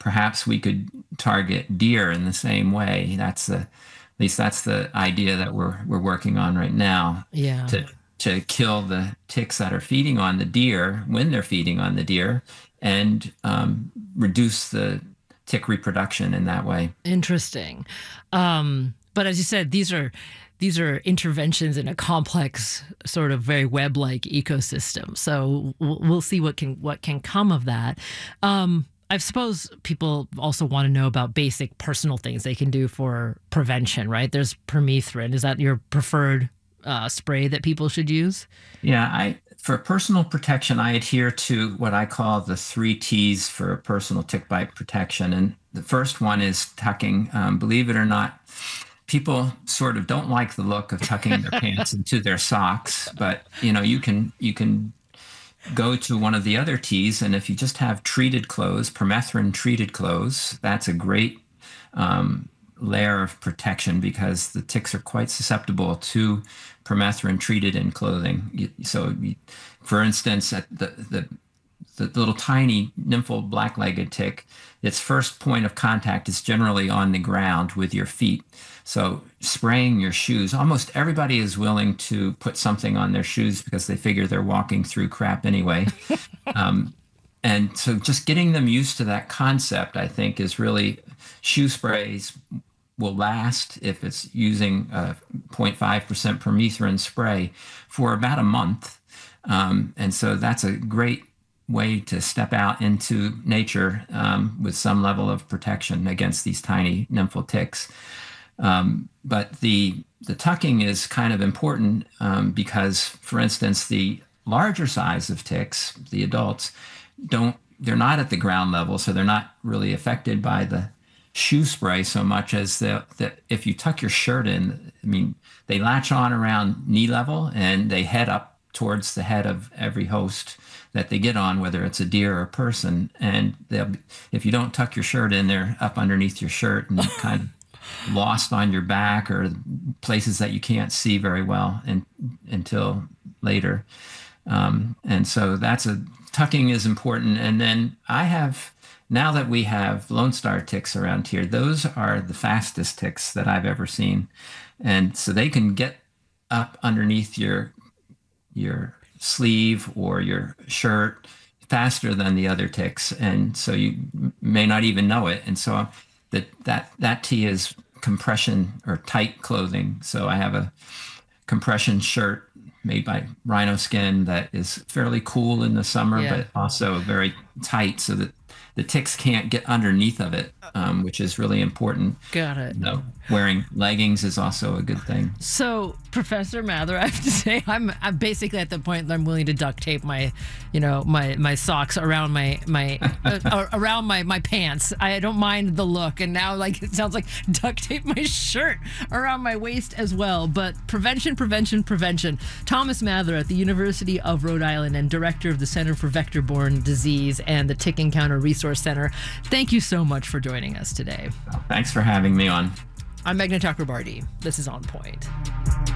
perhaps we could target deer in the same way. At least that's the idea that we're working on right now Yeah. to to kill the ticks that are feeding on the deer when they're feeding on the deer and reduce the tick reproduction in that way. Interesting. But as you said, these are interventions in a complex, sort of very web-like ecosystem. So we'll see what can come of that. I suppose people also want to know about basic personal things they can do for prevention, right? There's permethrin. Is that your preferred spray that people should use? Yeah, I for personal protection, I adhere to what I call the three T's for personal tick bite protection. And the first one is tucking. Believe it or not, people sort of don't like the look of tucking their pants into their socks, but you can go to one of the other T's, and if you just have treated clothes, permethrin treated clothes, that's a great layer of protection because the ticks are quite susceptible to permethrin treated in clothing. For instance, at the little tiny nymphal black-legged tick, its first point of contact is generally on the ground with your feet. So spraying your shoes, almost everybody is willing to put something on their shoes because they figure they're walking through crap anyway. Um, and so just getting them used to that concept, I think, is really shoe sprays will last if it's using 0.5% permethrin spray for about a month. And so that's a great way to step out into nature with some level of protection against these tiny nymphal ticks. But the tucking is kind of important because, for instance, the larger size of ticks, the adults, they're not at the ground level, so they're not really affected by the shoe spray so much as that if you tuck your shirt in, I mean, they latch on around knee level and they head up towards the head of every host that they get on, whether it's a deer or a person. And if you don't tuck your shirt in, they're up underneath your shirt and kind of lost on your back or places that you can't see very well until later. And so tucking is important. And then now that we have Lone Star ticks around here, those are the fastest ticks that I've ever seen. And so they can get up underneath your sleeve or your shirt faster than the other ticks. And so you may not even know it. And so that T is compression or tight clothing. So I have a compression shirt made by rhino skin that is fairly cool in the summer, Yeah. but also very tight so that the ticks can't get underneath of it, which is really important. Got it. Wearing leggings is also a good thing. So, Professor Mather, I have to say, I'm basically at the point that I'm willing to duct tape my socks around around my pants. I don't mind the look, and now it sounds like duct tape my shirt around my waist as well. But prevention, prevention, prevention. Thomas Mather at the University of Rhode Island and director of the Center for Vector-Borne Disease and the Tick Encounter Resource Center. Thank you so much for joining us today. Thanks for having me on. I'm Meghna Chakrabarty. This is On Point.